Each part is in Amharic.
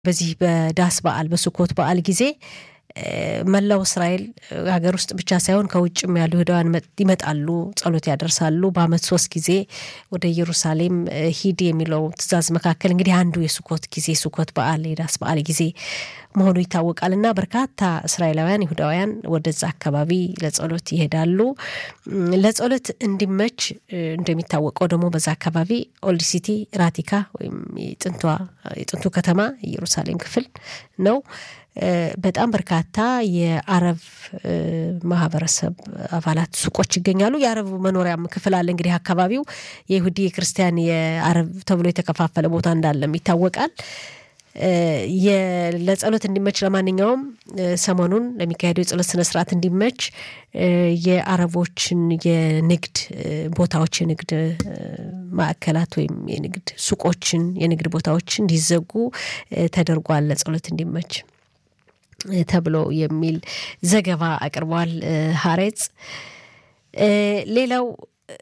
በዚህ በዳስ በዓል በሱኮት በዓል ጊዜ መላው እስራኤል ሀገር ውስጥ ብቻ ሳይሆን ከውጭም ያሉ ሄዳን ይመጣሉ ጸሎት ያደርሳሉ በአመት 3 ጊዜ ወደ ኢየሩሳሌም ሂድ የሚለው ትእዛዝ መካከል እንግዲህ አንዱ የሱኮት ጊዜ ሱኮት በዓል የዳስ በዓል ጊዜ መሆኑ ይታወቃልና በርካታ እስራኤላውያን ይሁዳውያን ወደዛ አካባቢ ለጸሎት ይሄዳሉ ለጸሎት እንዲመች እንደሚታወቀው ደግሞ በዛ አካባቢ ኦልድ ሲቲ ራቲካ ወይም የጥንቱ ከተማ ኢየሩሳሌም ክፍል ነው በጣም በርካታ የአረብ ማህበረሰብ አባላት ሱቆች ይገኛሉ የአረብ መኖሪያም ክፍል አለ እንግዲህ አካባቢው የይሁዲ የክርስቲያን የአረብ ተብሎ የተከፋፈለ ቦታ እንዳለም ይታወቃል ለጸሎት እንዲመች ለማንኛውም ሰሞኑን ለሚካሄደው የጸሎት ስነ ስርዓት እንዲመች የአረቦችን የንግድ ቦታዎች የንግድ ማዕከላት ወይም የንግድ ሱቆችን የንግድ ቦታዎች እንዲዘጉ ተደርጓል ለጸሎት እንዲመች ተብሎ የሚል ዘገባ አቅርቧል ሐሬጽ ሌላው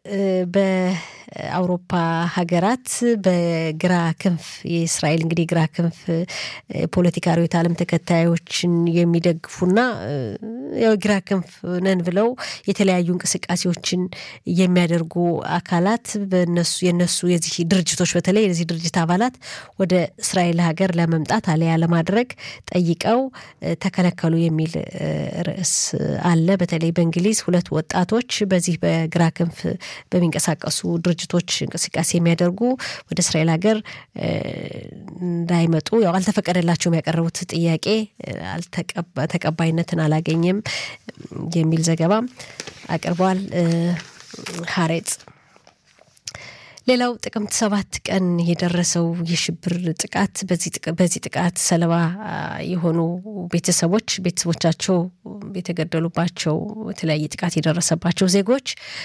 በአውሮፓ ሀገራት በግራ ክንፍ የእስራኤል እንግዲህ ግራ ክንፍ ፖለቲካዊ ዓለም ተከታዮችን የሚደግፉና ያው ግራ ክንፍ ነን ብለው የተለያዩ እንቅስቃሴዎችን የሚያደርጉ አካላት የነሱ የዚህ ድርጅቶች በተለይ የዚህ ድርጅት አባላት ወደ እስራኤል ሀገር ለመምጣት አለያ ለማድረግ ጠይቀው ተከለከሉ የሚል ርዕስ አለ በተለይ በእንግሊዝ 2 ወጣቶች በዚህ በግራ ክንፍ በሚንቀሳቀሱ ድርጅቶች እንቅስቃሴ የሚያደርጉ ወደ እስራኤል ሀገር እንዳይመጡ ያው አልተፈቀደላቸውም ያቀረቡት ጥያቄ ተቀባይነትን አላገኘም የሚል ዘገባ አቅርቧል ሐሬጽ ሌላው ጥቅምት 7 ቀን የደረሰው የሽብር ጥቃት በዚህ ጥቃት ሰለባ የሆኑ ቤተሰቦቻቸው የተገደሉባቸው የተለያየ ጥቃት የደረሰባቸው ዜጎች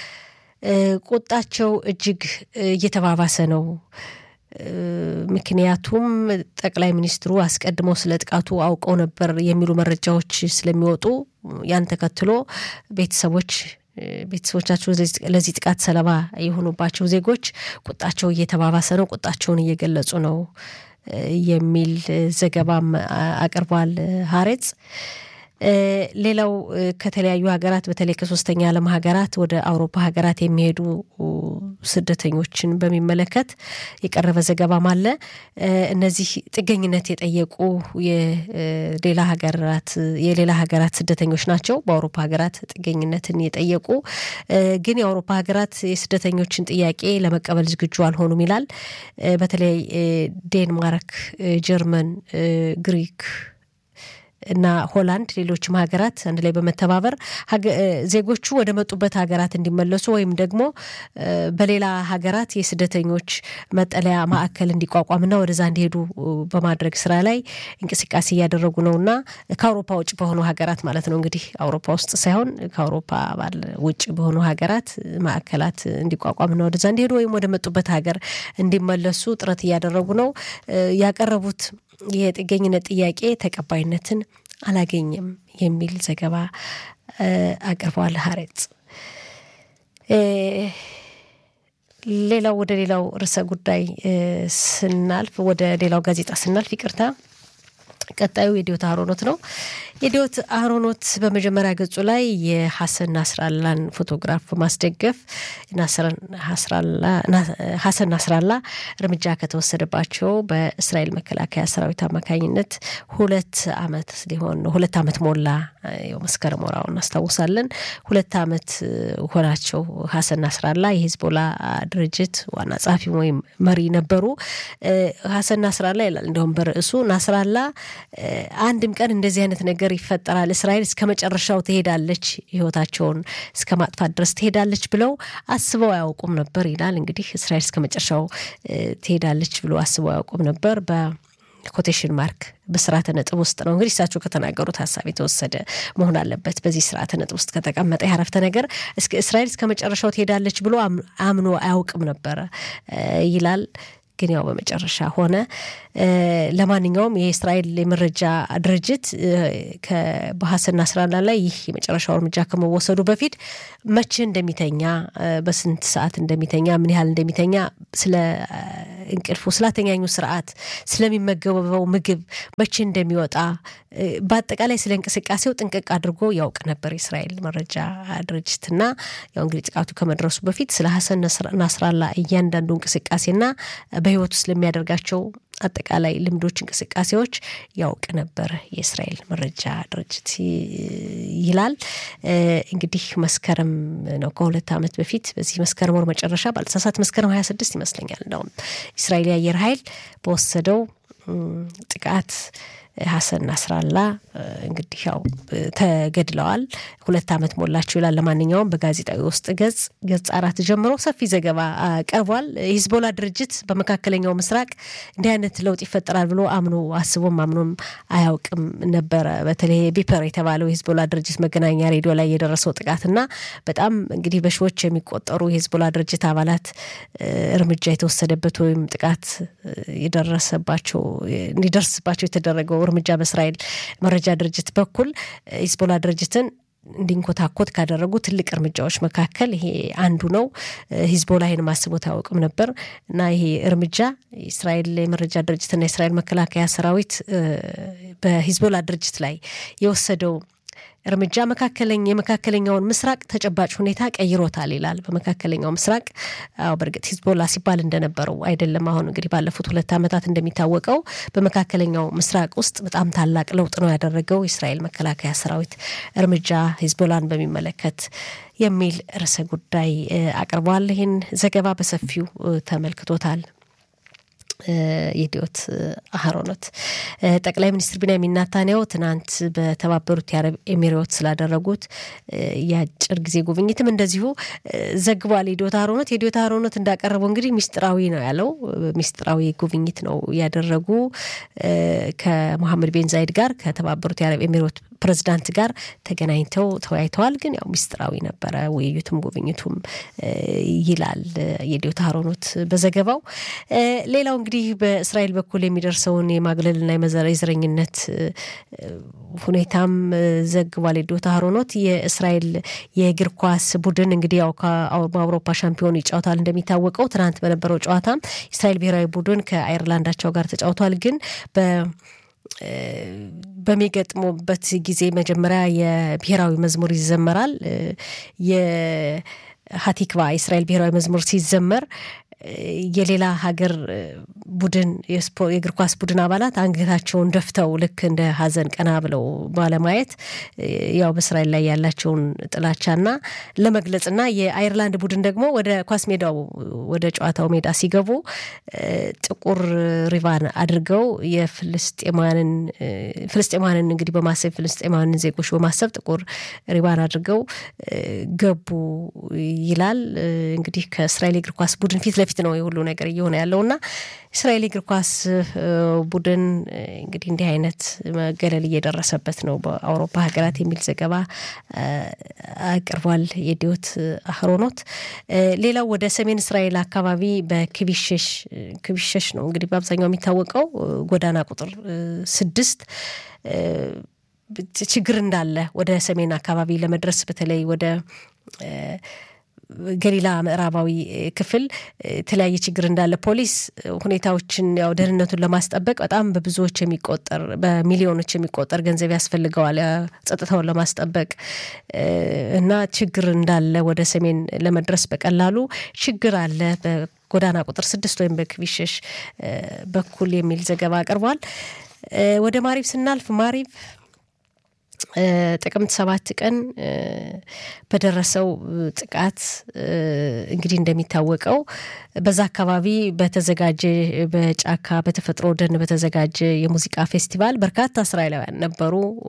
ቁጣቸው እጅግ እየተባባሰ ነው ምክንያቱም ጠቅላይ ሚኒስትሩ አስቀድመው ስለ ጥቃቱ አውቀው ነበር የሚሉ መረጃዎች ስለሚወጡ ያን ተከትሎ ቤተሰቦቻቸው ለዚህ ጥቃት ሰለባ የሆኑባቸው ዜጎች ቁጣቸው እየተባባሰ ነው ቁጣቸውን እየገለጹ ነው የሚል ዘገባም አቅርቧል ሐሬጽ ሌላው ከተለያዩ ሀገራት በተለይ ከሶስተኛ ዓለም ሀገራት ወደ አውሮፓ ሀገራት የሚሄዱ ስደተኞችን በሚመለከት የቀረበ ዘገባም አለ እነዚህ ጥገኝነት የጠየቁ የሌላ ሀገራት ስደተኞች ናቸው በአውሮፓ ሀገራት ጥገኝነትን የጠየቁ ግን የአውሮፓ ሀገራት የስደተኞችን ጥያቄ ለመቀበል ዝግጁ አልሆኑም ይላል በተለይ ዴንማርክ ጀርመን ግሪክ እና ሆላንድ ሌሎችም ሀገራት አንድ ላይ በመተባበር ዜጎቹ ወደ መጡበት ሀገራት እንዲመለሱ ወይም ደግሞ በሌላ ሀገራት የስደተኞች መጠለያ ማዕከል እንዲቋቋምና ወደዛ እንዲሄዱ በማድረግ ስራ ላይ እንቅስቃሴ ያደረጉ ነውና ከአውሮፓ ውጭ በሆኑ ሀገራት ማለት ነው እንግዲህ አውሮፓ ውስጥ ሳይሆን ከአውሮፓ ውጭ በሆኑ ሀገራት ማዕከላት እንዲቋቋምና ወደዛ እንዲሄዱ ወይም ወደ መጡበት ሀገር እንዲመለሱ ጥረት ያደረጉ ነው ያቀረቡት የጥገኝነት ጥያቄ ተቀባይነትን አላገኘም የሚል ዘገባ አቅርቧል ሐሬጽ ሌላው ወደ ሌላው ርዕሰ ጉዳይ ስናልፍ ወደ ሌላው ጋዜጣ ስናልፍ ይቅርታ ቀጣዩ የዲዮት አሮኖት ነው የዲዮት አሮኖት በመጀመሪያ ገጹ ላይ የሐሰን ናስራላን ፎቶግራፍ ማስደገፍ ሐሰን ናስራላ እርምጃ ከተወሰደባቸው በእስራኤል መከላከያ ሰራዊት አማካኝነት 2 አመት ሞላ መስከረም ወራውን እናስታውሳለን 2 አመት ሆናቸው ሐሰን ናስራላ የሂዝቦላ ድርጅት ዋና ጸሐፊ ወይም መሪ ነበሩ ሐሰን ናስራላ ይላል እንደውም በርዕሱ ናስራላ አንድም ቀን እንደዚህ አይነት ነገር ይፈጠራል እስራኤል እስከመጨረሻው ትሄዳለች ህይወታቸውን እስከማጥፋት ድረስ ትሄዳለች ብለው አስበው ያውቁም ነበር ይላል እንግዲህ እስራኤል እስከመጨረሻው ትሄዳለች ብለው አስበው ያውቁም ነበር በኮቴሽን ማርክ በስርዓተ ነጥብ ውስጥ ነው እንግዲህ እሳቸው ከተናገሩት ሐሳብ የተወሰደ መሆን አለበት በዚህ ስርዓተ ነጥብ ውስጥ ከተቀመጠ ያረፍተ ነገር እስራኤል እስከመጨረሻው ትሄዳለች ብሎ አምኖ አያውቅም ነበር ይላል ግን ያው በመጨረሻ ሆነ ለማንኛውም የእስራኤል የመረጃ ድርጅት በሐሰን ናስራላ ላይ ይህ የመጨረሻው እርምጃ ከመወሰዱ በፊት መቼ እንደሚተኛ በስንት ሰዓት እንደሚተኛ ምን ያህል እንደሚተኛ ስለ እንቅልፉ ስላተኛኙ ስርዓት ስለሚመገበው ምግብ መቼ እንደሚወጣ በአጠቃላይ ስለ እንቅስቃሴው ጥንቅቅ አድርጎ ያውቅ ነበር የእስራኤል መረጃ ድርጅትና ያው እንግዲህ ጥቃቱ ከመድረሱ በፊት ስለ ሐሰን ናስራላ እያንዳንዱ እንቅስቃሴና በህይወቱ ስለሚያደርጋቸው አጠቃላይ ልምዶች እንቅስቃሴዎች ያውቅ ነበር የእስራኤል መረጃ ድርጅት ይላል። እንግዲህ መስከረም ነው ከሁለት ዓመት በፊት በዚህ መስከረም ወር መጨረሻ ባልተሳሳት መስከረም 26 ይመስለኛል ነው እስራኤል የአየር ኃይል በወሰደው ጥቃት ሐሰን ናስራላ እንግዲህ ያው ተገድለዋል 2 ዓመት ሞላቸው ይላል። ለማንኛውም በጋዜጣው ውስጥ ገጽ 4 ጀምሮ ሰፊ ዘገባ ቀርቧል። ሂዝቦላ ድርጅት በመካከለኛው ምስራቅ እንዲህ አይነት ለውጥ ይፈጠራል ብሎ አምኖም አያውቅም ነበር። በተለይ ቢፐር የተባለው ሂዝቦላ ድርጅት መገናኛ ሬዲዮ ላይ የደረሰው ጥቃትና በጣም እንግዲህ በሺዎች የሚቆጠሩ የሂዝቦላ ድርጅት አባላት እርምጃ የተወሰደበት ወይም ጥቃት እንዲደርስባቸው የተደረገው እርምጃ በእስራኤል መረጃ ድርጅት በኩል ሂዝቦላ ድርጅትን እንዲንኮታኮት ካደረጉ ትልቅ እርምጃዎች መካከል ይሄ አንዱ ነው። ሂዝቦላ ይሄን ማስቦት አያውቅም ነበር እና ይሄ እርምጃ እስራኤል የመረጃ ድርጅትና የእስራኤል መከላከያ ሰራዊት በሂዝቦላ ድርጅት ላይ የወሰደው እርምጃ የመካከለኛውን ምስራቅ ተጨባጭ ሁኔታ ቀይሮታል ይላል። በመካከለኛው ምስራቅ በርግጥ ሂዝቦላ ሲባል እንደነበረው አይደለም። አሁን እንግዲህ ባለፉት 2 ዓመታት እንደሚታወቀው በመካከለኛው ምስራቅ ውስጥ በጣም ታላቅ ለውጥ ነው ያደረገው የእስራኤል መከላከያ ሰራዊት እርምጃ ሂዝቦላን በሚመለከት የሚል ርዕሰ ጉዳይ አቅርቧል። ይህን ዘገባ በሰፊው ተመልክቶታል የዲዮት አህሮኖት። ጠቅላይ ሚኒስትር ቢንያሚን ኔታንያሁ ትናንት በተባበሩት የአረብ ኤሚሬት ስላደረጉት የአጭር ጊዜ ጉብኝትም እንደዚሁ ዘግቧል የዲዮት አህሮኖት እንዳቀረበው እንግዲህ ሚስጥራዊ ነው ያለው። ሚስጥራዊ ጉብኝት ነው ያደረጉ ከመሐመድ ቢን ዛይድ ጋር ከተባበሩት የአረብ ኤሚሬት ፕሬዝዳንት ጋር ተገናኝተው ተወያይተዋል። ግን ያው ሚስጥራዊ ነበረ ውይይቱም ጉብኝቱም ይላል የዲዮት አህሮኖት በዘገባው። ሌላው እንግዲህ በእስራኤል በኩል የሚደርሰውን የማግለልና የዘረኝነት ሁኔታም ዘግቧል የዲዮት አህሮኖት። የእስራኤል የእግር ኳስ ቡድን እንግዲህ ያው በአውሮፓ ሻምፒዮን ይጫወታል እንደሚታወቀው። ትናንት በነበረው ጨዋታ እስራኤል ብሔራዊ ቡድን ከአየርላንዳቸው ጋር ተጫውቷል። ግን በሚገጥሙበት ጊዜ መጀመሪያ የብሔራዊ መዝሙር ይዘመራል። የሃቲክቫ የእስራኤል ብሔራዊ መዝሙር ሲዘመር የሌላ ሀገር ቡድን የእግር ኳስ ቡድን አባላት አንገታቸውን ደፍተው ልክ እንደ ሀዘን ቀና ብለው ባለማየት ያው በእስራኤል ላይ ያላቸውን ጥላቻና ለመግለጽና የአየርላንድ ቡድን ደግሞ ወደ ኳስ ሜዳው ወደ ጨዋታው ሜዳ ሲገቡ ጥቁር ሪቫን አድርገው የፍልስጤማውያንን እንግዲህ በማሰብ ፍልስጤማውያንን ዜጎች በማሰብ ጥቁር ሪቫን አድርገው ገቡ ይላል። እንግዲህ ከእስራኤል እግር ኳስ ቡድን ፊት ለፊት ነው የሁሉ ነገር እየሆነ ያለውና እስራኤል እግር ኳስ ቡድን እንግዲህ እንዲህ አይነት መገለል እየደረሰበት ነው በአውሮፓ ሀገራት የሚል ዘገባ አቅርቧል የዲዮት አህሮኖት። ሌላው ወደ ሰሜን እስራኤል አካባቢ በክቢሸሽ ነው እንግዲህ በአብዛኛው የሚታወቀው ጎዳና ቁጥር 6 ችግር እንዳለ ወደ ሰሜን አካባቢ ለመድረስ በተለይ ወደ ገሊላ ምዕራባዊ ክፍል ተለያየ ችግር እንዳለ ፖሊስ ሁኔታዎችን ያው ደህንነቱን ለማስጠበቅ በጣም በብዙዎች የሚቆጠር በሚሊዮኖች የሚቆጠር ገንዘብ ያስፈልገዋል ጸጥታውን ለማስጠበቅ እና ችግር እንዳለ ወደ ሰሜን ለመድረስ በቀላሉ ችግር አለ በጎዳና ቁጥር 6 ወይም በክቢሸሽ በኩል የሚል ዘገባ አቅርቧል። ወደ ማሪብ ስናልፍ ማሪብ ጥቅምት 7 ቀን በደረሰው ጥቃት እንግዲህ እንደሚታወቀው በዛ አካባቢ በተዘጋጀ በጫካ በተፈጥሮ ደን በተዘጋጀ የሙዚቃ ፌስቲቫል በርካታ እስራኤላውያን ነበሩ።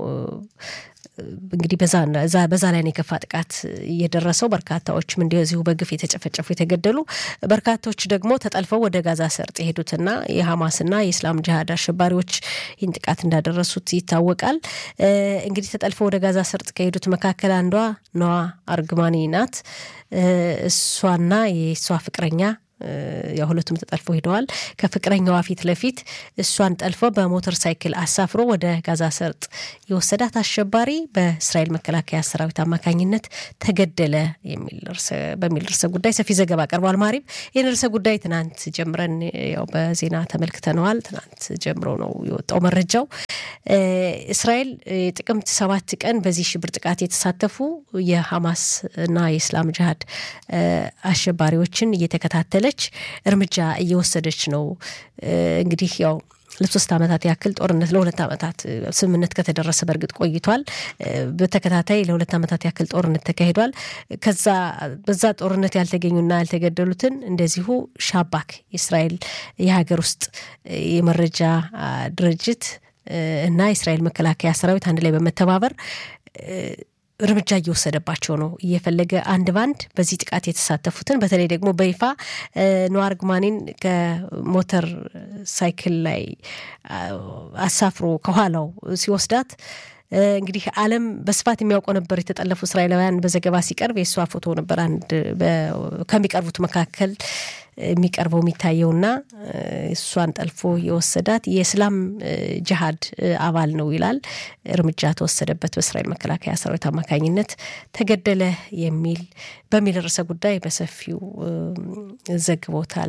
እንግዲህ በዛ ላይ ነው የከፋ ጥቃት እየደረሰው። በርካታዎችም እንደዚሁ በግፍ የተጨፈጨፉ የተገደሉ፣ በርካታዎች ደግሞ ተጠልፈው ወደ ጋዛ ሰርጥ የሄዱትና የሐማስና የእስላም ጂሃድ አሸባሪዎች ይህን ጥቃት እንዳደረሱት ይታወቃል። እንግዲህ ተጠልፈው ወደ ጋዛ ሰርጥ ከሄዱት መካከል አንዷ ኖዋ አርግማኒ ናት። እሷና የሷ ፍቅረኛ ያው ሁለቱም ተጠልፈው ሄደዋል ከፍቅረኛዋ ፊት ለፊት እሷን ጠልፈው በሞተር ሳይክል አሳፍሮ ወደ ጋዛ ሰርጥ የወሰዳት አሸባሪ በእስራኤል መከላከያ ሰራዊት አማካኝነት ተገደለ በሚል ርዕሰ ጉዳይ ሰፊ ዘገባ ቀርቧል ማሪብ ይህን ርዕሰ ጉዳይ ትናንት ጀምረን ያው በዜና ተመልክተናል ትናንት ጀምሮ ነው የወጣው መረጃው እስራኤል ጥቅምት 7 ቀን በዚህ ሽብር ጥቃት የተሳተፉ የሐማስ እና የእስላም ጂሃድ አሸባሪዎችን እየተከታተለች እርምጃ እየወሰደች ነው እንግዲህ ያው ለ3 አመታት ያክል ጦርነት ለ2 አመታት ስምምነት ከተደረሰ በርግጥ ቆይቷል በተከታታይ ለ2 አመታት ያክል ጦርነት ተካሂዷል ከዛ በዛ ጦርነት ያልተገኙና ያልተገደሉትን እንደዚሁ ሻባክ እስራኤል የሀገር ውስጥ የመረጃ ድርጅት እና እስራኤል መከላከያ ሰራዊት አንድ ላይ በመተባበር እርምጃ እየወሰደባቸው ነው እየፈለገ አንድ ባንድ በዚህ ጥቃት የተሳተፉትን በተለይ ደግሞ በይፋ ኖአር ግማኒን ከሞተር ሳይክል ላይ አሳፍሮ ከኋላው ሲወስዳት እንግዲህ ዓለም በስፋት የሚያውቀው ነበር የተጠለፉ እስራኤላውያን በዘገባ ሲቀርብ የሷ ፎቶ ነበር አንድ ከሚቀርቡት መካከል የሚቀርበው የሚታየውና እሷን ጠልፎ የወሰዳት የእስላም ጂሃድ አባል ነው ይላል እርምጃ ተወሰደበት በእስራኤል መከላከያ ሰራዊት አማካኝነት ተገደለ በሚል ርዕሰ ጉዳይ በሰፊው ዘግቦታል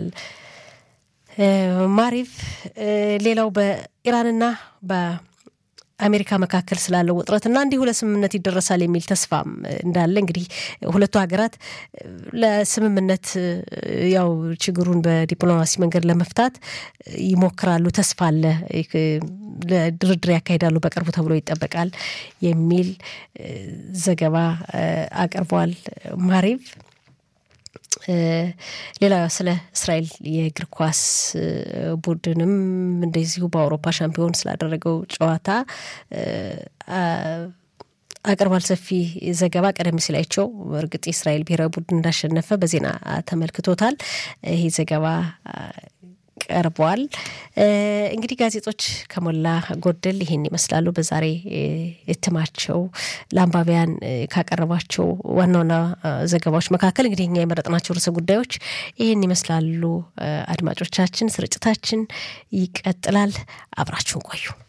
ማሪፍ ሌላው በኢራንና አሜሪካ መካከል ስላለው ውጥረትና እንዲሁ ለስምምነት ይደረሳል የሚል ተስፋም እንዳለ እንግዲህ ሁለቱ ሀገራት ለስምምነት ያው ችግሩን በዲፕሎማሲ መንገድ ለመፍታት ይሞክራሉ ተስፋ አለ ለድርድር ያካሂዳሉ በቅርቡ ተብሎ ይጠበቃል የሚል ዘገባ አቀርቧል ማሪቭ ሌላ ስለ እስራኤል የእግር ኳስ ቡድንም እንደዚሁ በአውሮፓ ሻምፒዮን ስላደረገው ጨዋታ አቀርባል ሰፊ ዘገባ ቀደም ሲል አይቸው እርግጥ እስራኤል ብሔራዊ ቡድን እንዳሸነፈ በዜና ተመልክቶታል ይሄ ዘገባ ቀርቧል እንግዲህ ጋዜጦች ከሞላ ጎደል ይሄን ይመስላሉ በዛሬ እትማቸው ለአንባቢያን ካቀረባቸው ዋናውና ዘገባዎች መካከል እንግዲህ እኛ የመረጥናቸው ርዕሰ ጉዳዮች ይሄን ይመስላሉ አድማጮቻችን ስርጭታችን ይቀጥላል አብራችሁን ቆዩ